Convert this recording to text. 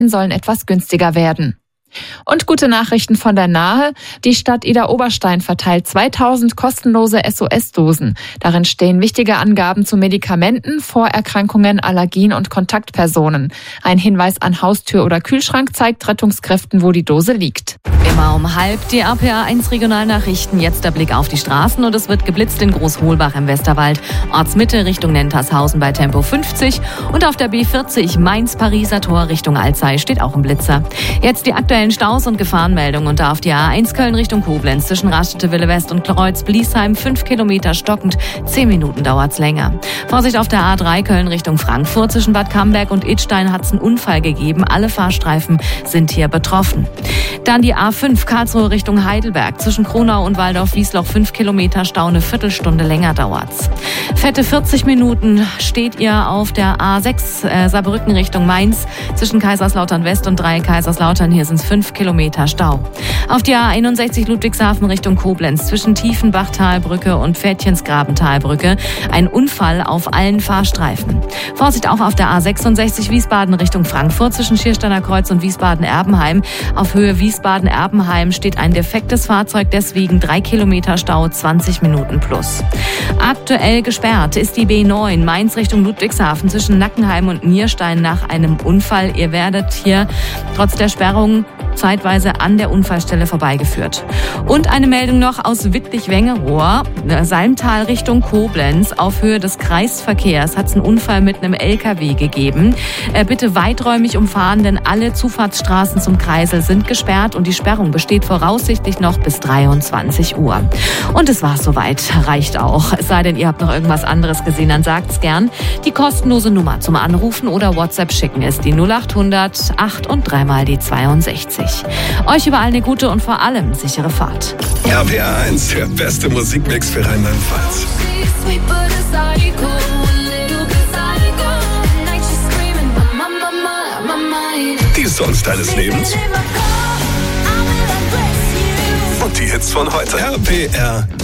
sollen etwas günstiger werden. Und gute Nachrichten von der Nahe. Die Stadt Idar-Oberstein verteilt 2000 kostenlose SOS-Dosen. Darin stehen wichtige Angaben zu Medikamenten, Vorerkrankungen, Allergien und Kontaktpersonen. Ein Hinweis an Haustür oder Kühlschrank zeigt Rettungskräften, wo die Dose liegt. Immer um 12:30 die RPA1 Regionalnachrichten. Jetzt der Blick auf die Straßen und es wird geblitzt in Großholbach im Westerwald. Ortsmitte Richtung Nentershausen bei Tempo 50 und auf der B40 Mainz-Pariser Tor Richtung Alzey steht auch ein Blitzer. Jetzt die aktuellen Staus und Gefahrenmeldungen und da auf die A1 Köln Richtung Koblenz zwischen Raststätte-Wille West und Kreuz-Bliesheim 5 Kilometer stockend, 10 Minuten dauert's länger. Vorsicht auf der A3 Köln Richtung Frankfurt zwischen Bad Camberg und Idstein hat's einen Unfall gegeben. Alle Fahrstreifen sind hier betroffen. Dann die A5 Karlsruhe Richtung Heidelberg zwischen Kronau und Waldorf-Wiesloch 5 Kilometer Stau, eine Viertelstunde länger dauert's. Fette 40 Minuten steht ihr auf der A6 Saarbrücken Richtung Mainz zwischen Kaiserslautern West und Kaiserslautern. Hier sind's 5 Kilometer Stau. Auf die A61 Ludwigshafen Richtung Koblenz zwischen Tiefenbachtalbrücke und Pfädchensgrabentalbrücke ein Unfall auf allen Fahrstreifen. Vorsicht auch auf der A66 Wiesbaden Richtung Frankfurt zwischen Schiersteiner Kreuz und Wiesbaden-Erbenheim. Auf Höhe Wiesbaden-Erbenheim steht ein defektes Fahrzeug, deswegen 3 Kilometer Stau, 20 Minuten plus. Aktuell gesperrt ist die B9 Mainz Richtung Ludwigshafen zwischen Nackenheim und Nierstein nach einem Unfall. Ihr werdet hier trotz der Sperrung zeitweise an der Unfallstelle vorbeigeführt. Und eine Meldung noch aus Wittlich-Wengerohr, Salmtal Richtung Koblenz. Auf Höhe des Kreisverkehrs hat es einen Unfall mit einem LKW gegeben. Bitte weiträumig umfahren, denn alle Zufahrtsstraßen zum Kreisel sind gesperrt und die Sperrung besteht voraussichtlich noch bis 23 Uhr. Und es war soweit, reicht auch. Es sei denn, ihr habt noch irgendwas anderes gesehen, dann sagt's gern. Die kostenlose Nummer zum Anrufen oder WhatsApp schicken ist die 0800 8 und 3 mal die 62. Euch überall eine gute und vor allem sichere Fahrt. RPA1, der beste Musikmix für Rheinland-Pfalz. Die Songs deines Lebens und die Hits von heute. RPR